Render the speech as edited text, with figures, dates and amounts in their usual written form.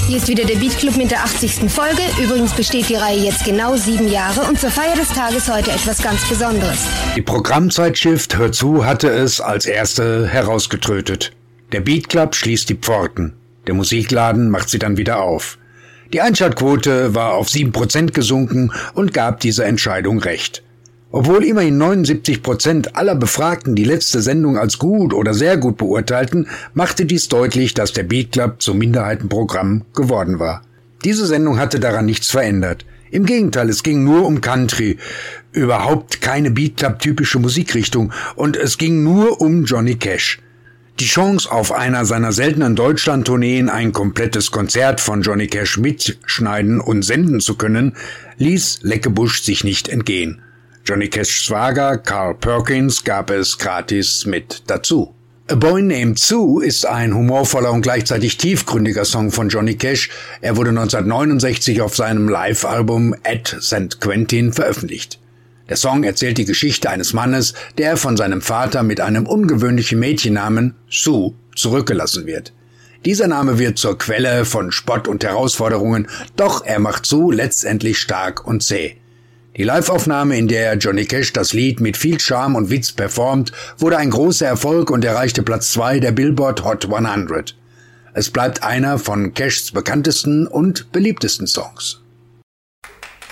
Hier ist wieder der Beat Club mit der 80. Folge. Übrigens besteht die Reihe jetzt genau 7 Jahre und zur Feier des Tages heute etwas ganz Besonderes. Die Programmzeitschrift Hör zu hatte es als erste herausgetrötet. Der Beat Club schließt die Pforten. Der Musikladen macht sie dann wieder auf. Die Einschaltquote war auf 7% gesunken und gab dieser Entscheidung recht. Obwohl immerhin 79% aller Befragten die letzte Sendung als gut oder sehr gut beurteilten, machte dies deutlich, dass der Beat Club zum Minderheitenprogramm geworden war. Diese Sendung hatte daran nichts verändert. Im Gegenteil, es ging nur um Country, überhaupt keine Beat Club-typische Musikrichtung, und es ging nur um Johnny Cash. Die Chance, auf einer seiner seltenen Deutschland-Tourneen ein komplettes Konzert von Johnny Cash mitschneiden und senden zu können, ließ Leckebusch sich nicht entgehen. Johnny Cashs Schwager Carl Perkins gab es gratis mit dazu. A Boy Named Sue ist ein humorvoller und gleichzeitig tiefgründiger Song von Johnny Cash. Er wurde 1969 auf seinem Live-Album At St. Quentin veröffentlicht. Der Song erzählt die Geschichte eines Mannes, der von seinem Vater mit einem ungewöhnlichen Mädchennamen Sue zurückgelassen wird. Dieser Name wird zur Quelle von Spott und Herausforderungen, doch er macht Sue letztendlich stark und zäh. Die Live-Aufnahme, in der Johnny Cash das Lied mit viel Charme und Witz performt, wurde ein großer Erfolg und erreichte Platz 2 der Billboard Hot 100. Es bleibt einer von Cashs bekanntesten und beliebtesten Songs.